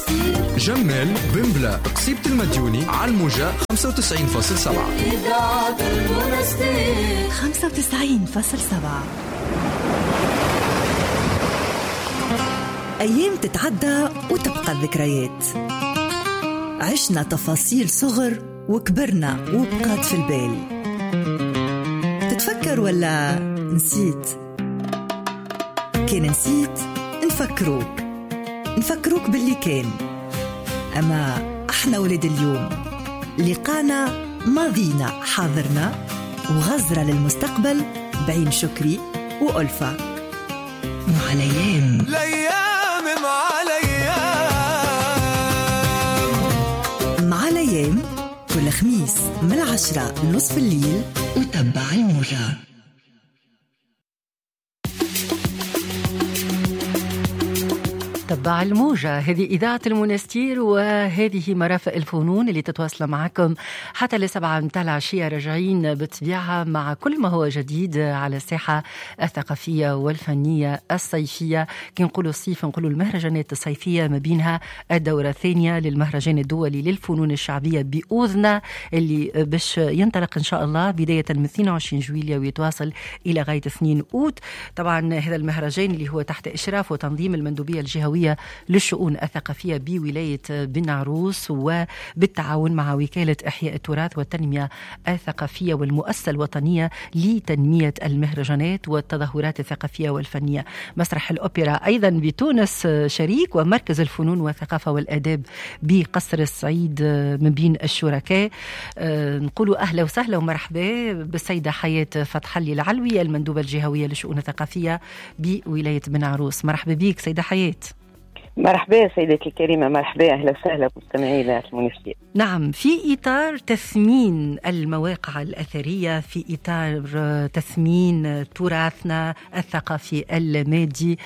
جمال بن بلا قصيبة المديوني على الموجة 95.7 إذاعة المنستير 95.7. أيام تتعدى وتبقى الذكريات، عشنا تفاصيل صغر وكبرنا وبقات في البال. تتفكر ولا نسيت؟ كان نسيت نفكروك باللي كان. أما احنا ولاد اليوم لقانا ماضينا حاضرنا وغزرة للمستقبل بعين شكري وألفة. مع الأيام مع الأيام كل خميس من 10 لنصف الليل وتبع الموجة. تبع الموجة، هذه إذاعة المنستير وهذه مرافق الفنون اللي تتواصل معكم حتى ل7 متاع العشية، راجعين بطبيعة مع كل ما هو جديد على الساحة الثقافية والفنية الصيفية. كي نقولوا الصيف نقولوا المهرجانات الصيفية، ما بينها الدورة الثانية للمهرجان الدولي للفنون الشعبية بأوذنا اللي باش ينطلق إن شاء الله بداية من 22 جويلية ويتواصل إلى غاية 2 أوت. طبعا هذا المهرجان اللي هو تحت إشراف وتنظيم المندوبية الجهوية للشؤون الثقافية بولاية بن عروس وبالتعاون مع وكالة إحياء التراث والتنمية الثقافية والمؤسسة الوطنية لتنمية المهرجانات والتظاهرات الثقافية والفنية. مسرح الأوبرا أيضا بتونس شريك، ومركز الفنون والثقافة والآداب بقصر الصعيد من بين الشركاء. نقولوا أهلا وسهلا ومرحبا بالسيدة حياة فتح الله العلوي، المندوبة الجهوية للشؤون الثقافية بولاية بن عروس. مرحبا بك سيدة حياة. مرحبا سيدتي الكريمة، مرحبا، أهلا وسهلا بمستمعينا المنستير. نعم، في إطار تثمين المواقع الأثرية، في إطار تثمين تراثنا الثقافي المادي،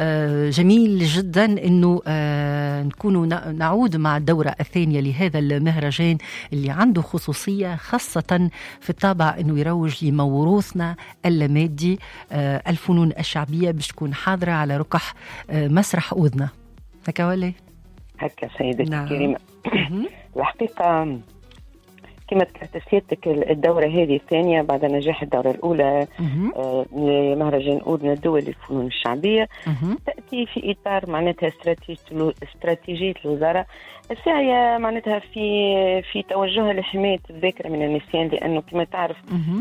جميل جدا أنه نكون نعود مع الدورة الثانية لهذا المهرجان اللي عنده خصوصية خاصة في الطابع أنه يروج لموروثنا المادي، الفنون الشعبية باش تكون حاضرة على ركح مسرح أوذنا. هكا ولا هكا سيدتي نعم. الكريمة. الحقيقة كما ذكرت سيادتك، الدورة هذه الثانية بعد نجاح الدورة الأولى لمهرجان أوذنا الدولي للفنون الشعبية، تأتي في إطار معناتها استراتيجية الوزارة الساعية معناتها في توجهها لحماية الذاكرة من النسيان، لأنه كما تعرف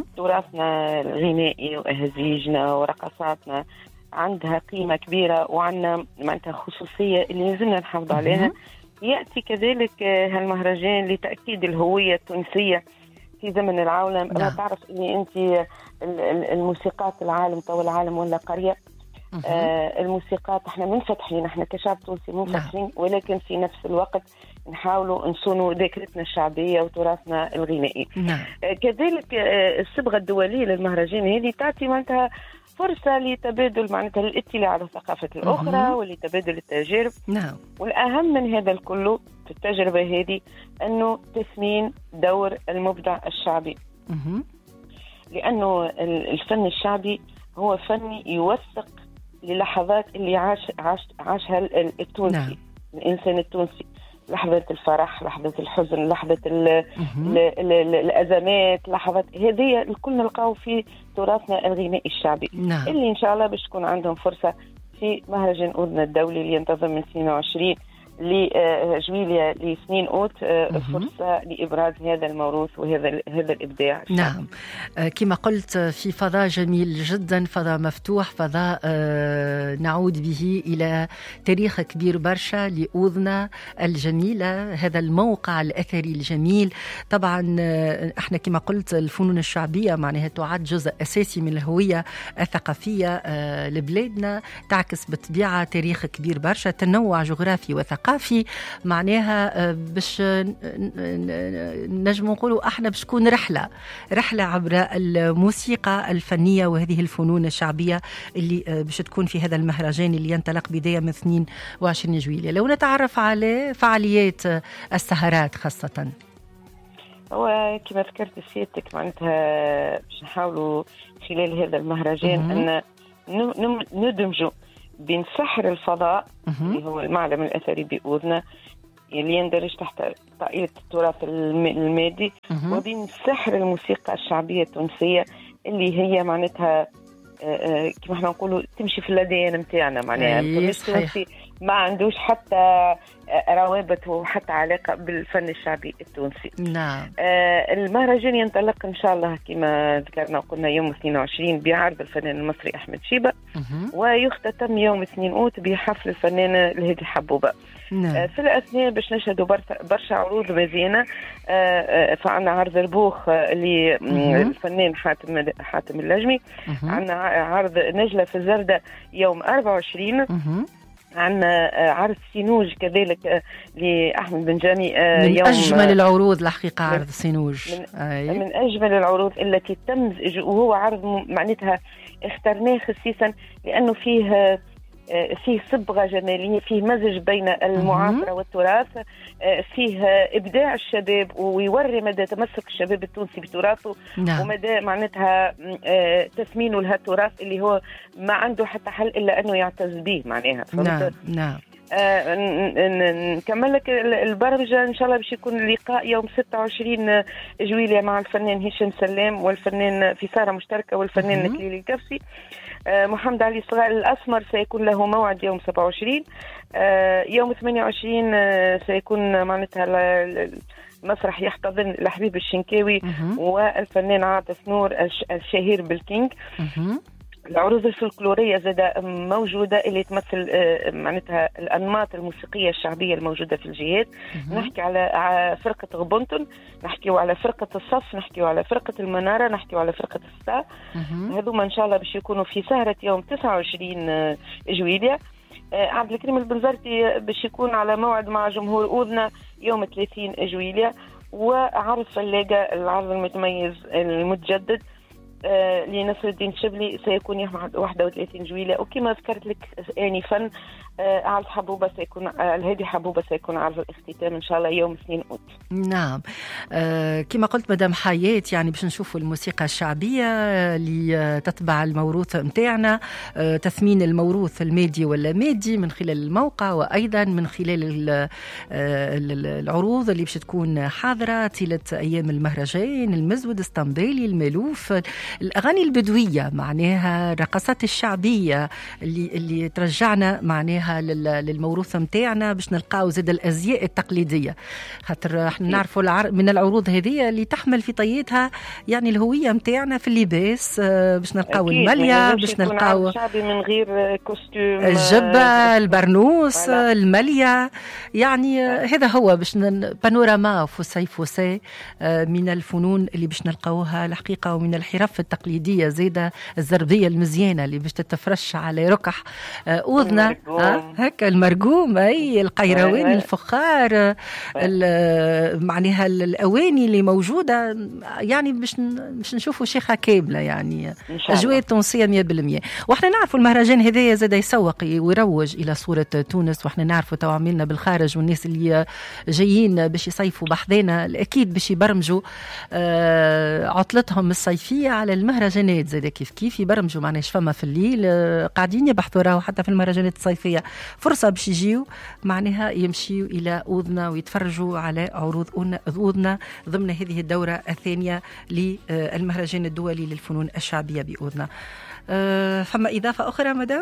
تراثنا الغنائي وأهازيجنا ورقصاتنا عندها قيمة كبيرة وعندنا معناتها خصوصية اللي نزلنا نحافظ عليها. يأتي كذلك هالمهرجان لتأكيد الهوية التونسية في زمن العولمة. لا تعرف أني أنت الموسيقات العالم طول العالم ولا قرية، الموسيقات احنا منفتحين، احنا كشعب تونسي منفتحين، ولكن في نفس الوقت نحاولوا نصونوا ذاكرتنا الشعبية وتراثنا الغنائي. كذلك الصبغة الدولية للمهرجان هذه تعطي معناتها فرصة لتبادل معناتها الاطلاع على الثقافة الأخرى ولتبادل التجارب. والأهم من هذا الكل في التجربة هذه أنه تثمين دور المبدع الشعبي، لأنه الفن الشعبي هو فن يوثق للحظات اللي عاشها التونسي، الإنسان التونسي، لحظة الفرح، لحظة الحزن، لحظة الأزمات، لحظة هذه الكل نلقاو في تراثنا الغنائي الشعبي. اللي إن شاء الله باش تكون عندهم فرصة في مهرجان أوذنا الدولي اللي ينتظم من 22 لجويلية ل2 أوت، فرصة لإبراز هذا الموروث وهذا الإبداع. نعم، كما قلت في فضاء جميل جدا، فضاء مفتوح، فضاء نعود به إلى تاريخ كبير برشا لأوذنا الجميلة، هذا الموقع الأثري الجميل. طبعا احنا كما قلت الفنون الشعبية معناها تعد جزء أساسي من الهوية الثقافية لبلادنا، تعكس بالطبيعة تاريخ كبير برشا، تنوع جغرافي وثقافي، معناها باش نجم نقولوا احنا باش تكون رحلة عبر الموسيقى الفنية وهذه الفنون الشعبية اللي باش تكون في هذا المهرجان اللي ينطلق بداية من 22 جويلية. لو نتعرف على فعاليات السهرات خاصة. هو كما ذكرت سيادتك معناتها باش نحاولوا خلال هذا المهرجان أن ندمجوا بين سحر الفضاء اللي هو المعلم الأثري بأذنة اللي يندرج تحت طائلة التراث المادي، وبين سحر الموسيقى الشعبية التونسية اللي هي معناتها كما احنا نقولوا تمشي في الأديان متاعنا. معناها التونسي ما عندوش حتى روابط وحتى علاقة بالفن الشعبي التونسي. نعم. المهرجان ينطلق إن شاء الله كما ذكرنا وقلنا يوم 22 بعرض الفنان المصري أحمد شيبة، ويختتم يوم 2 أوت بحفل الفنان الهادي حبوبة. نعم. في الأثناء باش نشهدوا برشا عروض مزيانة. فعنا عرض البوخ للفنان حاتم اللجمي، عنا عرض نجلة في الزردة يوم 24، عندنا عرض سينوج كذلك لأحمد بن جامي من يوم أجمل العروض الحقيقة عرض سينوج من أجمل العروض التي تم، وهو عرض معناتها اخترناه خصيصا لأنه فيه صبغة جمالية، فيه مزج بين المعاصرة والتراث، فيه إبداع الشباب ويوري مدى تمسك الشباب التونسي بتراثه. نعم. ومدى معناتها تثمينه لها التراث اللي هو ما عنده حتى حل إلا أنه يعتز به معناها. نعم. نعم. نكمل لك البرمجة إن شاء الله باش يكون اللقاء يوم 26 جويلية مع الفنان هشام سلام والفنان في سارة مشتركة والفنان نكليل الكفسي. محمد علي صغار الأسمر سيكون له موعد يوم 27. يوم 28 سيكون معناتها المسرح يحتضن الحبيب الشنكاوي والفنان عاطف نور الشهير بالكينج. العروض الفلكلورية زادة موجودة اللي تمثل معناتها الأنماط الموسيقية الشعبية الموجودة في الجهات. نحكي على فرقة غبونتون، نحكي على فرقة الصف، نحكي على فرقة المنارة، نحكي على فرقة الستا. هذوما إن شاء الله باش يكونوا في سهرة يوم 29 جويلية. عبد الكريم البنزرتي باش يكون على موعد مع جمهور أوذنا يوم 30 جويلية. وعرض فلاقة العرض المتميز المتجدد لنصر الدين شبلي سيكون يوم 31 جويلية. وكما ذكرت لك آنفا عرض حبوبة سيكون الهادي حبوبة سيكون عرض الاختتام إن شاء الله يوم 2 أوت. نعم. كما قلت مدام حياة، يعني باش نشوفوا الموسيقى الشعبية اللي تتبع الموروث متاعنا، تثمين الموروث المادي ولا مادي من خلال الموقع، وأيضا من خلال العروض اللي باش تكون حاضرة طيلة أيام المهرجان، المزود الاسطنبولي، المالوف، الأغاني البدوية، معناها الرقصات الشعبية اللي ترجعنا معناها للموروث متاعنا، باش نلقاو زاد الأزياء التقليدية. خاطر احنا نعرفوا من العروض هذه اللي تحمل في طياتها يعني الهوية متاعنا في اللباس، باش نلقاو المليا، باش نلقاو شعبي من غير كوستيم، الجبة، البرنوس، المليا. يعني هذا هو باش بانوراما فوسي من الفنون اللي باش نلقاوها الحقيقة، ومن الحرف التقليدية زيادة الزربية المزيانة اللي باش تتفرش على ركح أوذنا، هكا المرقوم، أي القيروان، الفخار، معناها الأواني اللي موجودة، يعني باش نشوفوا شيخة كاملة، يعني أجواء تونسية 100%. وإحنا نعرفوا المهرجان هذا زاد يسوق ويروج إلى صورة تونس، وإحنا نعرفوا تو عملنا بالخارج، والناس اللي جايين باش يصيفوا بحذانا الأكيد باش يبرمجوا عطلتهم الصيفية على المهرجانات. زاد كيف يبرمجوا معنا فما في الليل قاعدين يبحثوا راهو حتى في المهرجانات الصيفية فرصة باش يجيو معناها يمشيوا إلى أوذنا ويتفرجوا على عروض أوذنا ضمن هذه الدورة الثانية للمهرجان الدولي للفنون الشعبية بأوذنا. فما إضافة أخرى مدام؟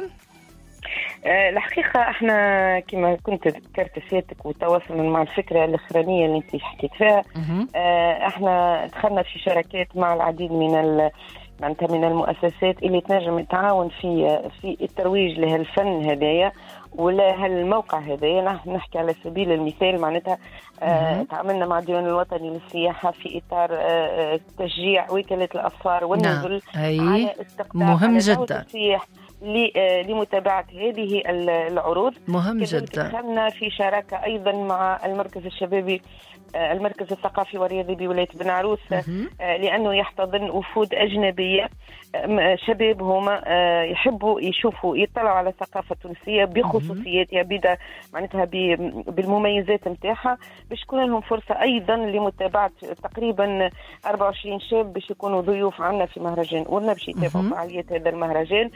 الحقيقة احنا كما كنت ذكرت سيادتك وتواصلنا مع الفكرة الأخرانية اللي انت حكيت فيها، احنا دخلنا في شراكات مع العديد من المؤسسات اللي تنجم تعاون في الترويج لهالفن هدايا ولا هالموقع هذايا. نحكي على سبيل المثال معناتها تعاملنا مع الديوان الوطني للسياحة في إطار تشجيع وكالة الأسفار والنزل على استقطاب مهم جدا السياح لمتابعة هذه العروض. مهم جدا. دخلنا في شراكة أيضا مع المركز الشبابي، المركز الثقافي والرياضي بولاية بن عروس، لأنه يحتضن وفود أجنبية شباب هما يحبوا يشوفوا يطلعوا على الثقافة التونسية بخصوصياتها بدا معناتها بالمميزات متاعها، باش تكون لهم فرصة أيضا لمتابعة تقريبا 24 شاب باش يكونوا ضيوف عنا في مهرجان أوذنا باش يتابعوا فعاليات هذا المهرجان اللي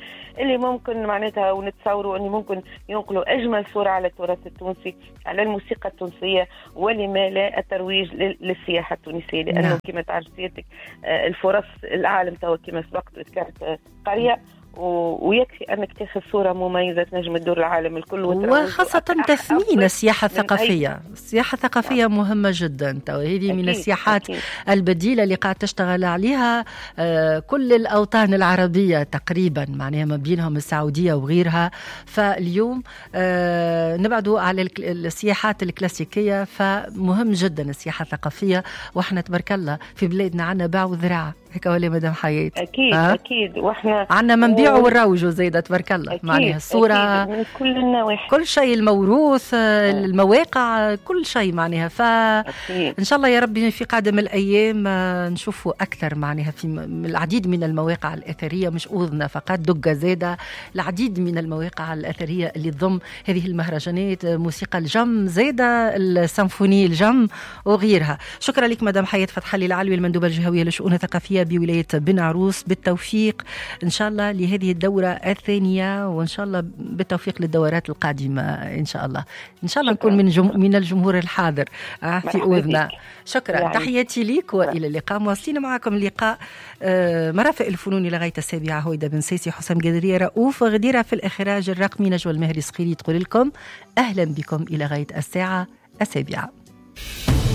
واللي ممكن معناتها ونتصوروا أنه ممكن ينقلوا أجمل صورة على التراث التونسي، على الموسيقى التونسية، ولما لا الترويج للسياحة التونسية، لأنه كما تعرف سيادتك الفرص العالم توا كما سبقت ذكرت قرية، ويكفي أنك تاخذ صورة مميزة تنجم تدور العالم الكل، وخاصة تثمين السياحة الثقافية. السياحة الثقافية مهمة جدا، هذه من السياحات البديلة اللي قاعد تشتغل عليها كل الأوطان العربية تقريبا، معناها ما بينهم السعودية وغيرها. فاليوم نبعدوا على السياحات الكلاسيكية، فمهم جدا السياحة الثقافية، واحنا تبارك الله في بلادنا عنا باع وذراع هيك ولا مدام حياة؟ أكيد أكيد، وإحنا عنا ما نبيعوا ونروجوا زيادة تبارك الله، معناها الصورة من كل النواحي، كل شيء، الموروث، المواقع، كل شيء معناها. فإن شاء الله يا ربي في قادم الأيام نشوفوا أكثر معناها في العديد من المواقع الأثرية، مش أوذنا فقط دقة زادة، العديد من المواقع الأثرية اللي تضم هذه المهرجانات، موسيقى الجم زادة، السيمفوني الجم وغيرها. شكرا لك مدام حياة فتح الله العلوي، المندوبة الجهوية للشؤون الثقافية بولاية بن عروس. بالتوفيق إن شاء الله لهذه الدورة الثانية، وإن شاء الله بالتوفيق للدورات القادمة إن شاء الله. إن شاء الله نكون من الجمهور الحاضر في أذنا. شكرا، تحياتي ليك وإلى اللقاء. مواصلين معكم اللقاء مرافق الفنون لغاية 7. هويدا بن سيسي، حسام قدرية، رؤوف غديرة في الإخراج الرقمي، نجوى المهري صخيري تقول لكم أهلا بكم إلى غاية 7.